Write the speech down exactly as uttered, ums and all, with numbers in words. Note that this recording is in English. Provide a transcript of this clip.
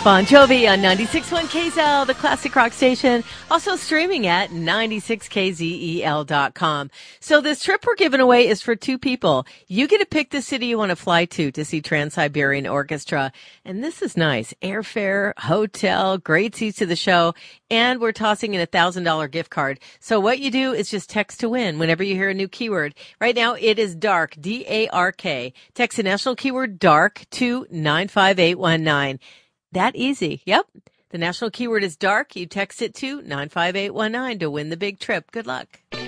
Bon Jovi on ninety-six point one K Z L, the classic rock station. Also streaming at ninety-six K Z E L dot com. So this trip we're giving away is for two people. You get to pick the city you want to fly to to see Trans-Siberian Orchestra. And this is nice. Airfare, hotel, great seats to the show. And we're tossing in a one thousand dollars gift card. So what you do is just text to win whenever you hear a new keyword. Right now it is DARK, D A R K. Text the national keyword DARK to nine five eight one nine. That easy. Yep. The national keyword is DARK. You text it to nine five eight one nine to win the big trip. Good luck.